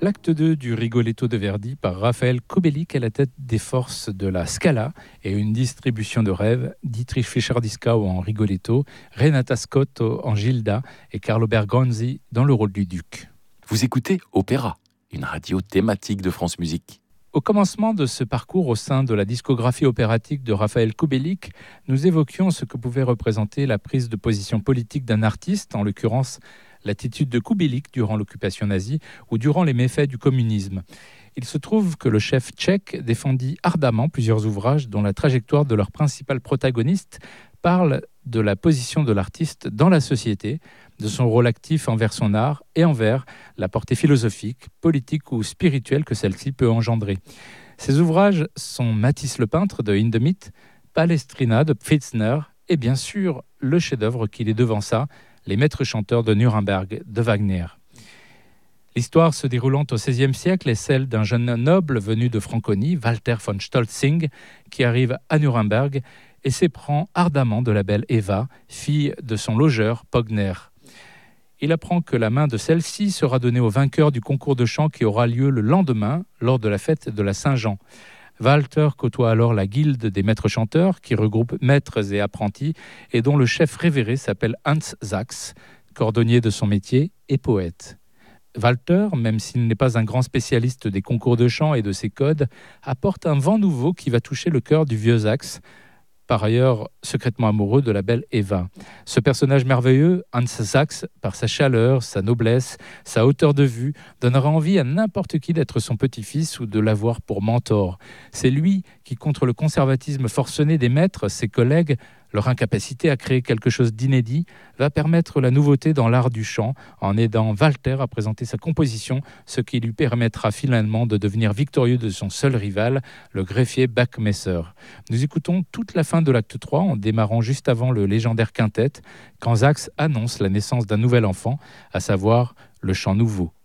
L'acte 2 du Rigoletto de Verdi par Raphaël Kobelnik à la tête des forces de la Scala et une distribution de rêve, Dietrich Fischer-Dieskau en Rigoletto, Renata Scotto en Gilda et Carlo Bergonzi dans le rôle du duc. Vous écoutez Opéra, une radio thématique de France Musique. Au commencement de ce parcours au sein de la discographie opératique de Raphaël Kobelnik, nous évoquions ce que pouvait représenter la prise de position politique d'un artiste, en l'occurrence l'attitude de Kubelik durant l'occupation nazie ou durant les méfaits du communisme. Il se trouve que le chef tchèque défendit ardemment plusieurs ouvrages dont la trajectoire de leur principal protagoniste parle de la position de l'artiste dans la société, de son rôle actif envers son art et envers la portée philosophique, politique ou spirituelle que celle-ci peut engendrer. Ces ouvrages sont Matisse le peintre de Hindemith, Palestrina de Pfitzner et bien sûr le chef-d'œuvre qui les devança, Les Maîtres chanteurs de Nuremberg de Wagner. L'histoire se déroulant au XVIe siècle est celle d'un jeune noble venu de Franconie, Walter von Stolzing, qui arrive à Nuremberg et s'éprend ardemment de la belle Eva, fille de son logeur Pogner. Il apprend que la main de celle-ci sera donnée au vainqueur du concours de chant qui aura lieu le lendemain, lors de la fête de la Saint-Jean. Walter côtoie alors la guilde des maîtres chanteurs, qui regroupe maîtres et apprentis, et dont le chef révéré s'appelle Hans Sachs, cordonnier de son métier et poète. Walter, même s'il n'est pas un grand spécialiste des concours de chant et de ses codes, apporte un vent nouveau qui va toucher le cœur du vieux Sachs, par ailleurs secrètement amoureux de la belle Eva. Ce personnage merveilleux, Hans Sachs, par sa chaleur, sa noblesse, sa hauteur de vue, donnera envie à n'importe qui d'être son petit-fils ou de l'avoir pour mentor. C'est lui qui, contre le conservatisme forcené des maîtres, ses collègues, leur incapacité à créer quelque chose d'inédit, va permettre la nouveauté dans l'art du chant en aidant Walter à présenter sa composition, ce qui lui permettra finalement de devenir victorieux de son seul rival, le greffier Backmesser. Nous écoutons toute la fin de l'acte 3 en démarrant juste avant le légendaire quintet, quand Sachs annonce la naissance d'un nouvel enfant, à savoir le chant nouveau.